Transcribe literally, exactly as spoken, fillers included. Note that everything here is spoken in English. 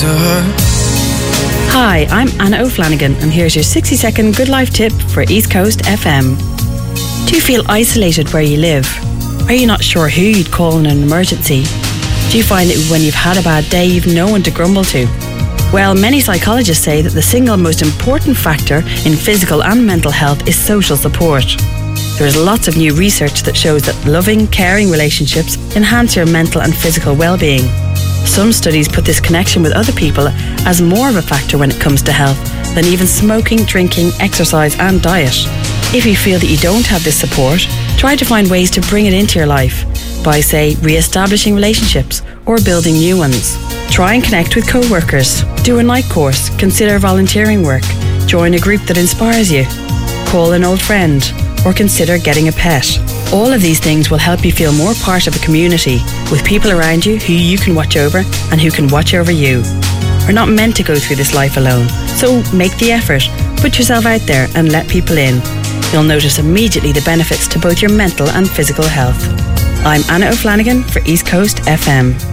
to her. Hi, I'm Anna O'Flanagan, and here's your sixty second Good Life tip for East Coast F M. Do you feel isolated where you live? Are you not sure who you'd call in an emergency? Do you find that when you've had a bad day, you've no one to grumble to? Well, many psychologists say that the single most important factor in physical and mental health is social support. There is lots of new research that shows that loving, caring relationships enhance your mental and physical well-being. Some studies put this connection with other people as more of a factor when it comes to health than even smoking, drinking, exercise and diet. If you feel that you don't have this support, try to find ways to bring it into your life by, say, re-establishing relationships or building new ones. Try and connect with co-workers, do a night course, consider volunteering work, join a group that inspires you, call an old friend, or consider getting a pet. All of these things will help you feel more part of a community with people around you who you can watch over and who can watch over you. We're not meant to go through this life alone, so make the effort, put yourself out there and let people in. You'll notice immediately the benefits to both your mental and physical health. I'm Anna O'Flanagan for East Coast F M.